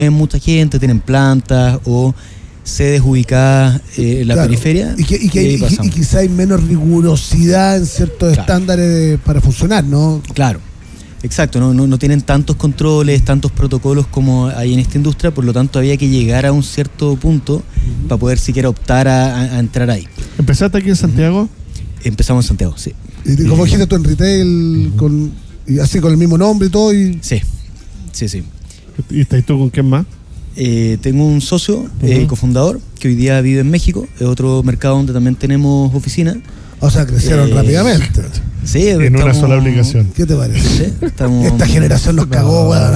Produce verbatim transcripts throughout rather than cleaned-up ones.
mucha gente, tienen plantas o sedes ubicadas eh, en la claro. periferia. Y, que, y, que, y, y, y quizá hay menos rigurosidad en ciertos claro. estándares para funcionar, ¿no? Claro, exacto, no, no, no tienen tantos controles, tantos protocolos como hay en esta industria, por lo tanto había que llegar a un cierto punto uh-huh. para poder siquiera optar a, a, a entrar ahí. ¿Empezaste aquí en Santiago? Uh-huh. Empezamos en Santiago, sí. ¿Y cómo dijiste tú en retail, uh-huh. con, y así con el mismo nombre y todo? Y... Sí, sí, sí. ¿Y estás tú con quién más? Eh, tengo un socio, uh-huh. eh, cofundador, que hoy día vive en México, es otro mercado donde también tenemos oficina. O sea, crecieron eh, rápidamente. Sí, en estamos, una sola aplicación. ¿Qué te parece? Sí, estamos... Esta generación nos cagó, weón.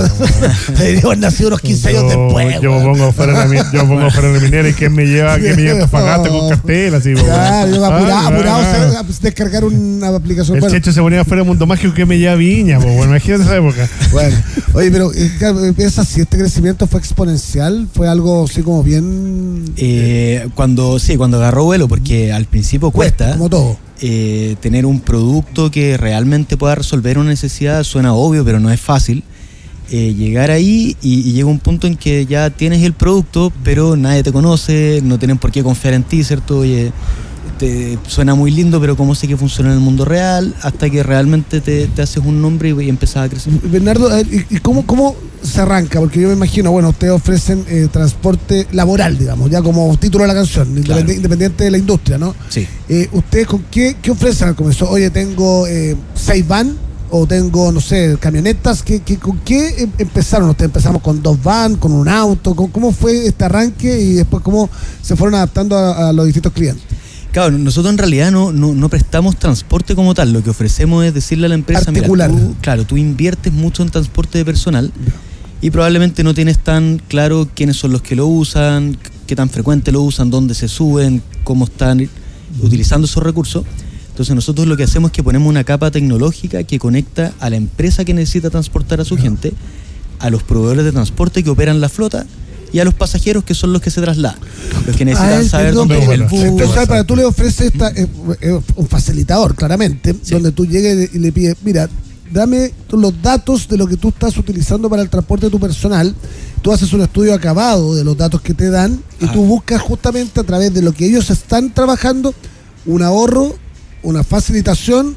Deberíamos nacer unos quince años después. Yo me pongo fuera de la, yo me pongo fuera de la minera y ¿quién me lleva? ¿Quién me lleva Antofagasta con cartel? Así, claro, yo apurado, apurado a descargar una aplicación. El bueno. Checho se ponía fuera del Mundo Mágico, ¿quién me lleva Viña? Pues, bueno, imagínate esa época. Bueno, oye, pero piensas si este crecimiento fue exponencial, fue algo así como bien. Eh, cuando sí, cuando agarró vuelo, porque al principio cuesta. Como todo. Eh, tener un producto que realmente pueda resolver una necesidad suena obvio, pero no es fácil. Eh, llegar ahí y, y llega un punto en que ya tienes el producto, pero nadie te conoce, no tienen por qué confiar en ti, ¿cierto? Oye, te, suena muy lindo, pero ¿cómo sé que funciona en el mundo real? Hasta que realmente te, te haces un nombre y, y empezás a crecer. Bernardo, ¿y cómo, cómo se arranca? Porque yo me imagino, bueno, ustedes ofrecen eh, transporte laboral, digamos, ya como título de la canción, claro. independiente, independiente de la industria, ¿no? Sí. Eh, ¿Ustedes con qué, qué ofrecen al comienzo? Oye, tengo eh, seis van, o tengo, no sé, camionetas. ¿Qué, qué, ¿Con qué empezaron? ¿Ustedes empezamos con dos van, con un auto? ¿Cómo, cómo fue este arranque y después cómo se fueron adaptando a, a los distintos clientes? Claro, nosotros en realidad no, no, no prestamos transporte como tal. Lo que ofrecemos es decirle a la empresa, articular. Mira, tú, claro, tú inviertes mucho en transporte de personal y probablemente no tienes tan claro quiénes son los que lo usan, qué tan frecuente lo usan, dónde se suben, cómo están utilizando esos recursos. Entonces nosotros lo que hacemos es que ponemos una capa tecnológica que conecta a la empresa que necesita transportar a su gente, a los proveedores de transporte que operan la flota y a los pasajeros que son los que se trasladan, los que necesitan ah, saber perdón, dónde es el bus. Entonces, para tú le ofreces esta, eh, eh, un facilitador, claramente, sí. donde tú llegues y le pides, mira, dame los datos de lo que tú estás utilizando para el transporte de tu personal. Tú haces un estudio acabado de los datos que te dan y ah. tú buscas justamente a través de lo que ellos están trabajando un ahorro, una facilitación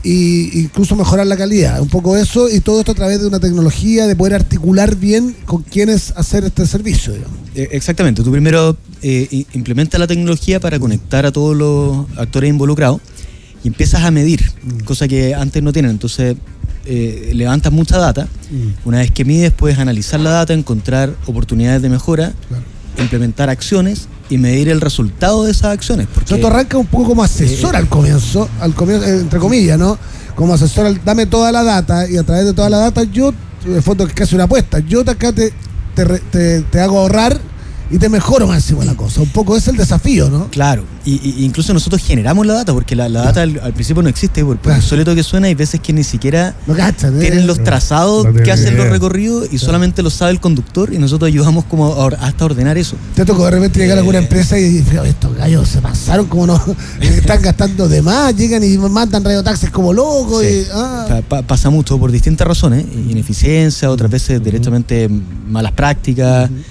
e incluso mejorar la calidad, un poco eso, y todo esto a través de una tecnología de poder articular bien con quienes hacer este servicio, digamos. Exactamente, tú primero eh, implementas la tecnología para conectar a todos los actores involucrados y empiezas a medir, mm. cosa que antes no tienen. Entonces eh, levantas mucha data, mm. una vez que mides puedes analizar la data, encontrar oportunidades de mejora, claro. implementar acciones y medir el resultado de esas acciones. Porque, o sea, tú arrancas un poco como asesor eh, al comienzo, al comienzo, entre comillas, ¿no? Como asesor, al, dame toda la data y a través de toda la data yo, de fondo que es casi una apuesta, yo acá te, te, te, te hago ahorrar y te mejoro más encima la cosa. Un poco es el desafío, ¿no? Claro, y, y incluso nosotros generamos la data, porque la, la data al, al principio no existe, por, por el soleto que suena, hay veces que ni siquiera no cachan, tienen eh. los trazados no, no que hacen idea. los recorridos y claro. solamente lo sabe el conductor y nosotros ayudamos como a, hasta a ordenar eso. Te tocó de repente llegar eh, a alguna empresa y decir, estos gallos se pasaron como no, están gastando de más, llegan y mandan radiotaxis como locos. Sí. Y, ah. pa, pa, pasa mucho por distintas razones, ineficiencia, otras veces uh-huh. directamente malas prácticas. Uh-huh.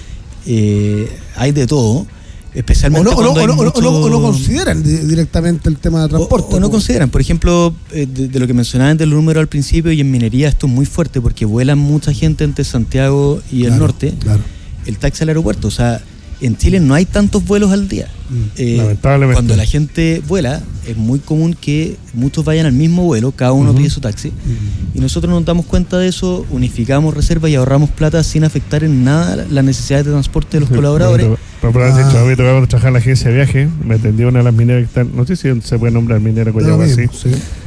Eh, hay de todo, especialmente o no, cuando o no, hay o mucho... no, o no consideran directamente el tema de transporte. O, o no consideran, por ejemplo, eh, de, de lo que mencionaban del número al principio, y en minería esto es muy fuerte porque vuelan mucha gente entre Santiago y claro, el norte, claro. el taxi al aeropuerto, o sea, en Chile no hay tantos vuelos al día. Mm, eh, lamentablemente. Cuando la gente vuela, es muy común que muchos vayan al mismo vuelo, cada uno uh-huh. pide su taxi, uh-huh. y nosotros nos damos cuenta de eso, unificamos reservas y ahorramos plata sin afectar en nada las necesidades de transporte de los sí, colaboradores. Pero por haber dicho, a mí tocaba trabajar en la agencia de viaje, me atendió una de las mineras que están, no sé si se puede nombrar minera con algo así, sí.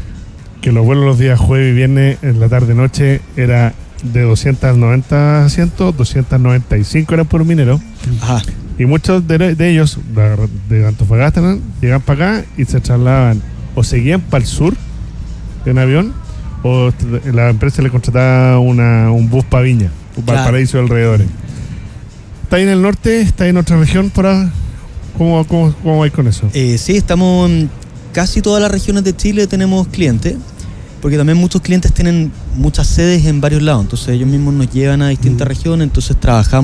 que los vuelos los días jueves y viernes en la tarde-noche era de doscientos noventa asientos, doscientos noventa y cinco eran por minero. Ajá. Y muchos de, de ellos, de, de Antofagasta, ¿no? llegan para acá y se trasladaban o seguían para el sur en avión o la empresa le contrataba una, un bus para Viña, para claro. Valparaíso y alrededores. ¿Está ahí en el norte? ¿Está ahí en otra región? Para, ¿Cómo, cómo, cómo vais con eso? Eh, sí, estamos en casi todas las regiones de Chile, tenemos clientes. porque también muchos clientes tienen muchas sedes en varios lados, entonces ellos mismos nos llevan a distintas Mm. regiones, entonces trabajamos